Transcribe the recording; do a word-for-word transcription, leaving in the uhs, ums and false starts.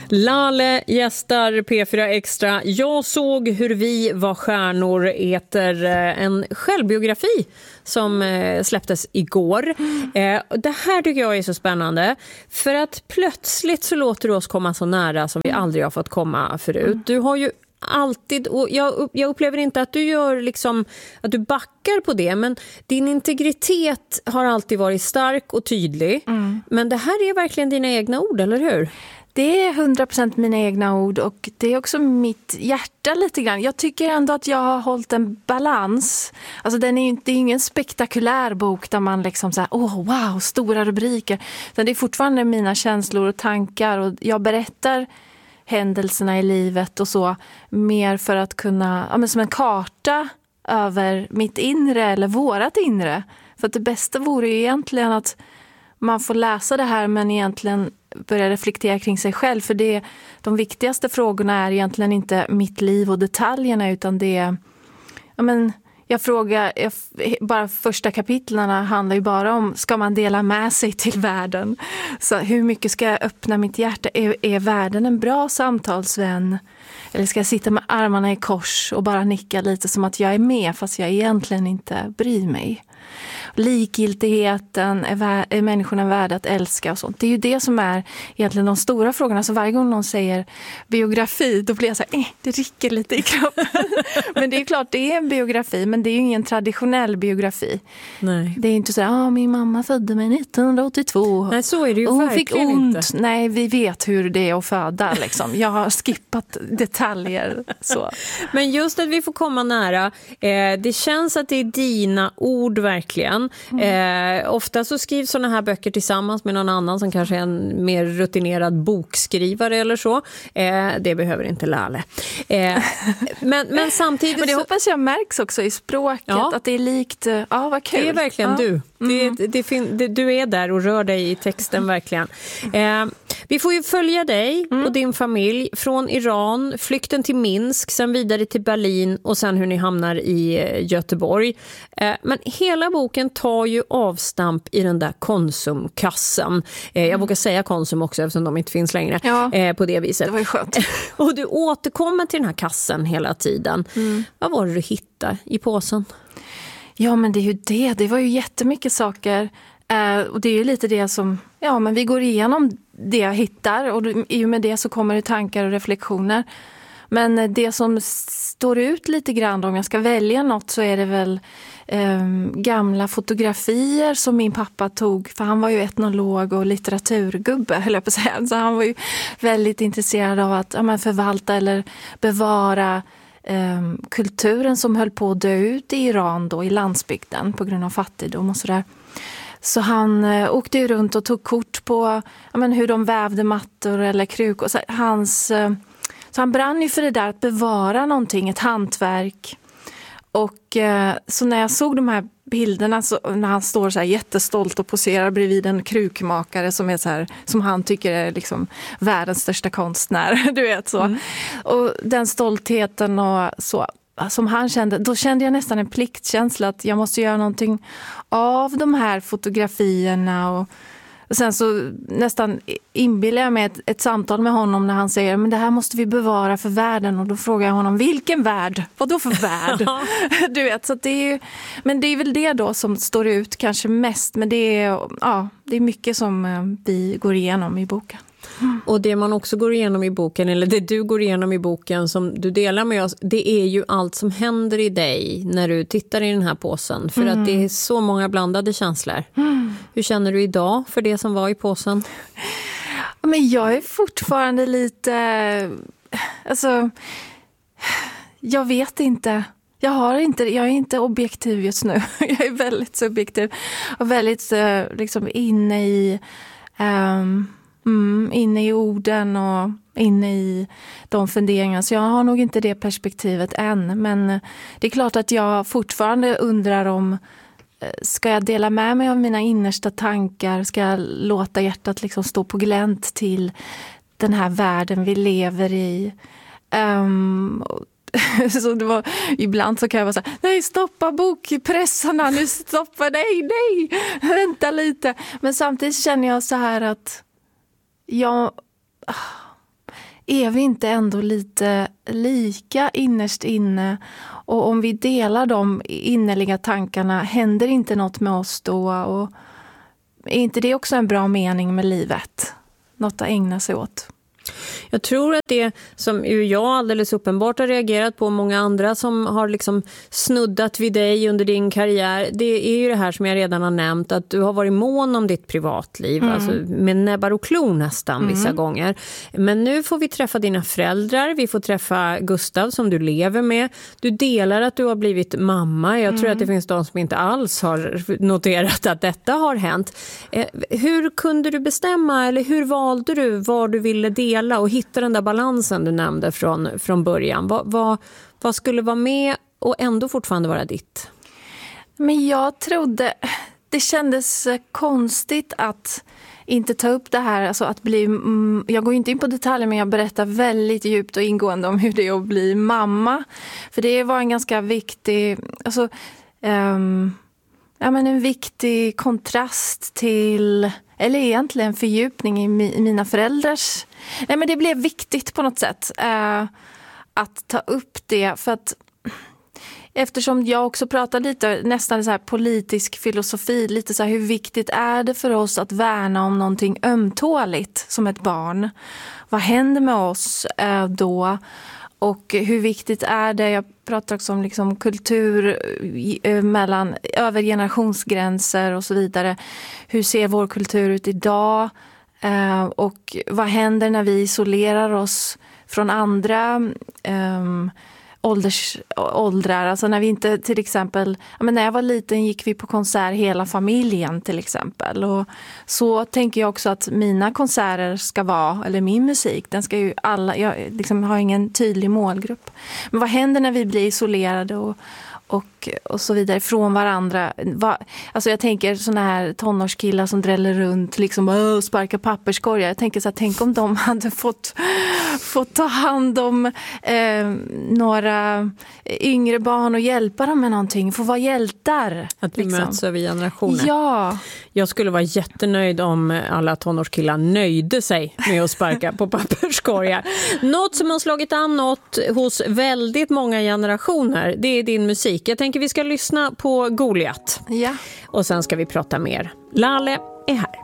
Lale gästar P fyra Extra. Jag såg hur vi var stjärnor heter en självbiografi som släpptes igår. Mm. Det här tycker jag är så spännande. För att plötsligt så låter du oss komma så nära som vi aldrig har fått komma förut. Mm. Du har ju alltid, och jag, jag upplever inte att du gör liksom, att du backar på det, men din integritet har alltid varit stark och tydlig. Mm. Men det här är verkligen dina egna ord, eller hur? Det är hundra procent mina egna ord och det är också mitt hjärta lite grann. Jag tycker ändå att jag har hållit en balans. Alltså den är ju det är ingen spektakulär bok där man liksom så här, åh oh, wow, stora rubriker. Men det är fortfarande mina känslor och tankar och jag berättar händelserna i livet och så mer för att kunna, ja, men som en karta över mitt inre eller vårat inre. För att det bästa vore ju egentligen att man får läsa det här men egentligen börja reflektera kring sig själv. För det, de viktigaste frågorna är egentligen inte mitt liv och detaljerna utan det är, ja men jag frågar, jag, bara första kapitlarna handlar ju bara om, ska man dela med sig till världen? Så hur mycket ska jag öppna mitt hjärta? Är, är världen en bra samtalsvän? Eller ska jag sitta med armarna i kors och bara nicka lite som att jag är med fast jag egentligen inte bryr mig? Likgiltigheten, är, vä- är människorna värda att älska och sånt. Det är ju det som är egentligen de stora frågorna. Så varje gång någon säger biografi, då blir jag så här, eh, det rycker lite i kroppen. Men det är klart, det är en biografi, men det är ju ingen traditionell biografi. Nej. Det är inte så här, ah, min mamma födde mig nittonhundraåttiotvå. Nej, så är det ju hon verkligen fick ont. inte. Nej, vi vet hur det är att föda. Liksom. Jag har skippat detaljer. Så. Men just att vi får komma nära, eh, det känns att det är dina ord verkligen. Mm. Eh, ofta så skrivs såna här böcker tillsammans med någon annan som kanske är en mer rutinerad bokskrivare eller så. Eh, det behöver inte Lale. Eh, men, men samtidigt... Men det så... hoppas jag märks också i språket, ja. Att det är likt... Ja, ah, vad kul. Det är verkligen ja. du. Mm. Det, det fin- det, du är där och rör dig i texten verkligen. Eh, vi får ju följa dig mm. och din familj från Iran, flykten till Minsk, sen vidare till Berlin och sen hur ni hamnar i Göteborg. Eh, men hela boken tar ju avstamp i den där Konsumkassen. Eh, jag vågar säga Konsum också eftersom de inte finns längre ja. eh, på det viset. Det var ju skönt. Och du återkommer till den här kassen hela tiden. Mm. Vad var det du hittade i påsen? Ja, men det är ju det. Det var ju jättemycket saker. Eh, och det är ju lite det som... Ja, men vi går igenom det jag hittar. Och i och med det så kommer det tankar och reflektioner. Men det som står ut lite grann, om jag ska välja något, så är det väl eh, gamla fotografier som min pappa tog. För han var ju etnolog och litteraturgubbe, höll jag på att säga. Så han var ju väldigt intresserad av att ja, men förvalta eller bevara eh, kulturen som höll på att dö ut i Iran då, i landsbygden på grund av fattigdom och sådär. Så han eh, åkte ju runt och tog kort på ja, men hur de vävde mattor eller krukor. Så hans... Eh, Så han brann ju för det där att bevara någonting, ett hantverk. Och eh, så när jag såg de här bilderna, så, när han står så här jättestolt och poserar bredvid en krukmakare som är så här, som han tycker är liksom världens största konstnär, du vet så. Mm. Och den stoltheten och så som han kände, då kände jag nästan en pliktkänsla att jag måste göra någonting av de här fotografierna. Och Och sen så nästan inbillar jag mig ett, ett samtal med honom när han säger men det här måste vi bevara för världen. Och då frågar jag honom, vilken värld? Vad då för värld? Du vet, så att det är ju, men det är väl det då som står ut kanske mest. Men det är, ja, det är mycket som vi går igenom i boken. Mm. Och det man också går igenom i boken, eller det du går igenom i boken som du delar med oss, det är ju allt som händer i dig när du tittar i den här påsen. För mm. att det är så många blandade känslor. Mm. Hur känner du idag för det som var i påsen? Men jag är fortfarande lite... Alltså, jag vet inte. Jag, har inte, jag är inte objektiv just nu. Jag är väldigt subjektiv. Och väldigt liksom inne i... Um, Mm, inne i orden och inne i de funderingarna. Så jag har nog inte det perspektivet än. Men det är klart att jag fortfarande undrar om ska jag dela med mig av mina innersta tankar? Ska jag låta hjärtat liksom stå på glänt till den här världen vi lever i? Um, så det var, ibland så kan jag vara så här, nej stoppa bokpressarna, nu stoppa, nej, nej, vänta lite. Men samtidigt känner jag så här att jag, är vi inte ändå lite lika innerst inne? Och om vi delar de innerliga tankarna, händer inte något med oss då? Och är inte det också en bra mening med livet? Något att ägna sig åt? Jag tror att det som ju jag alldeles uppenbart har reagerat på, många andra som har liksom snuddat vid dig under din karriär, det är ju det här som jag redan har nämnt, att du har varit mån om ditt privatliv, mm. alltså med näbbar och klor nästan vissa mm. gånger. Men nu får vi träffa dina föräldrar, vi får träffa Gustav som du lever med. Du delar att du har blivit mamma. Jag mm. tror att det finns de som inte alls har noterat att detta har hänt. Hur kunde du bestämma, eller hur valde du vad du ville dela och hitta den där balansen du nämnde från, från början? Vad, vad, vad skulle vara med och ändå fortfarande vara ditt? Men jag trodde, det kändes konstigt att inte ta upp det här, alltså att bli, jag går inte in på detaljer men jag berättar väldigt djupt och ingående om hur det är att bli mamma. För det var en ganska viktig, alltså um, ja, men en viktig kontrast till, eller egentligen fördjupning i, mi, i mina föräldrars. Nej, men det blev viktigt på något sätt uh, att ta upp det, för att eftersom jag också pratar lite nästan så här politisk filosofi, lite så här, hur viktigt är det för oss att värna om någonting ömtåligt som ett barn? Vad händer med oss uh, då? Och hur viktigt är det, jag pratar också om liksom kultur mellan, över generationsgränser och så vidare. Hur ser vår kultur ut idag? Eh, och vad händer när vi isolerar oss från andra eh, ålders, åldrar? Alltså när vi inte till exempel, ja, men när jag var liten gick vi på konsert hela familjen till exempel. Och så tänker jag också att mina konserter ska vara, eller min musik, den ska ju alla, jag liksom har ingen tydlig målgrupp. Men vad händer när vi blir isolerade och Och, och så vidare från varandra? Va, alltså jag tänker såna här tonårskillar som dräller runt liksom, och sparkar papperskorgar. Jag tänker så här, tänk om de hade fått, fått ta hand om eh, några yngre barn och hjälpa dem med någonting. Få vara hjältar. Att vi liksom möts över generationer. Ja. Jag skulle vara jättenöjd om alla tonårskillar nöjde sig med att sparka på papperskorgar. Något som har slagit an något hos väldigt många generationer, det är din musik. Jag tänker vi ska lyssna på Goliat. Ja. Och sen ska vi prata mer. Laleh är här.